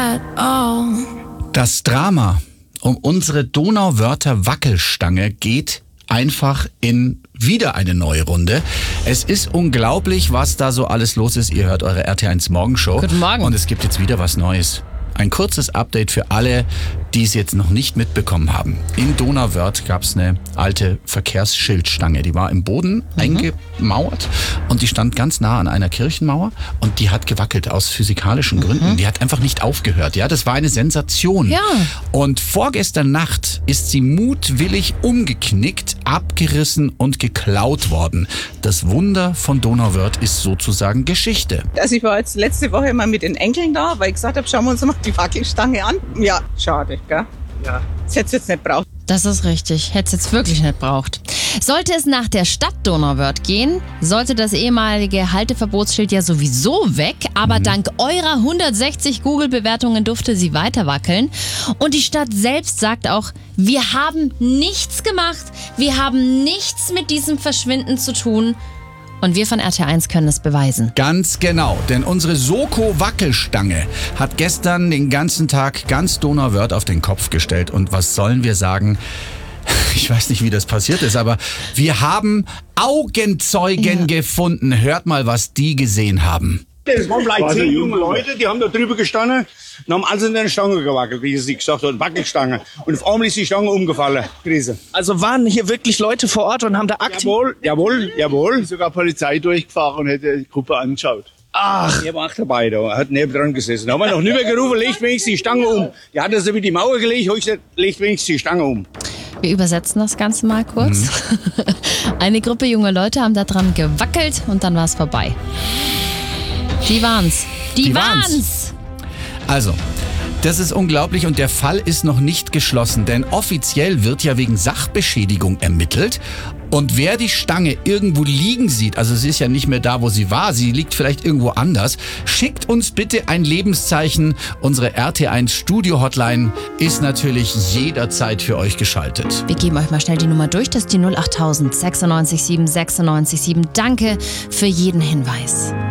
at all. Das Drama um unsere Donauwörter Wackelstange geht einfach in wieder eine neue Runde. Es ist unglaublich, was da so alles los ist. Ihr hört eure RT1 Morgenshow. Guten Morgen. Und es gibt jetzt wieder was Neues. Ein kurzes Update für alle, die es jetzt noch nicht mitbekommen haben. In Donauwörth gab es eine alte Verkehrsschildstange. Die war im Boden eingemauert und die stand ganz nah an einer Kirchenmauer und die hat gewackelt aus physikalischen Gründen. Die hat einfach nicht aufgehört. Ja, das war eine Sensation. Ja. Und vorgestern Nacht ist sie mutwillig umgeknickt, abgerissen und geklaut worden. Das Wunder von Donauwörth ist sozusagen Geschichte. Also ich war jetzt letzte Woche mal mit den Enkeln da, weil ich gesagt habe, schauen wir uns mal die Wackelstange an. Ja, schade, gell? Ja. Das hätte es jetzt nicht braucht. Das ist richtig. Hätte es jetzt wirklich nicht braucht. Sollte es nach der Stadt Donauwörth gehen, sollte das ehemalige Halteverbotsschild ja sowieso weg. Aber dank eurer 160 Google-Bewertungen durfte sie weiter wackeln. Und die Stadt selbst sagt auch, wir haben nichts gemacht. Wir haben nichts mit diesem Verschwinden zu tun. Und wir von RT1 können es beweisen. Ganz genau, denn unsere Soko-Wackelstange hat gestern den ganzen Tag ganz Donauwörth auf den Kopf gestellt. Und was sollen wir sagen? Ich weiß nicht, wie das passiert ist, aber wir haben Augenzeugen gefunden. Hört mal, was die gesehen haben. Das waren vielleicht 10 junge Leute, die haben da drüber gestanden und haben alles in der Stange gewackelt, wie sie gesagt hat, Wackelstange. Und auf einmal ist die Stange umgefallen. Krise. Also waren hier wirklich Leute vor Ort und haben da aktiv... Jawohl. Sogar Polizei durchgefahren und hätte die Gruppe angeschaut. Ach. Er war auch dabei, da hat neben dran gesessen. Da haben wir noch nicht mehr gerufen, legt wenigstens die Stange um. Die hat das über die Mauer gelegt, habe ich gesagt, legt wenigstens die Stange um. Wir übersetzen das Ganze mal kurz. Eine Gruppe junger Leute haben da dran gewackelt und dann war es vorbei. Die waren's. Die waren's. Also, das ist unglaublich und der Fall ist noch nicht geschlossen, denn offiziell wird ja wegen Sachbeschädigung ermittelt. Und wer die Stange irgendwo liegen sieht, also sie ist ja nicht mehr da, wo sie war, sie liegt vielleicht irgendwo anders, schickt uns bitte ein Lebenszeichen. Unsere RT1 Studio Hotline ist natürlich jederzeit für euch geschaltet. Wir geben euch mal schnell die Nummer durch, das ist die 08000 96 7 96 7. Danke für jeden Hinweis.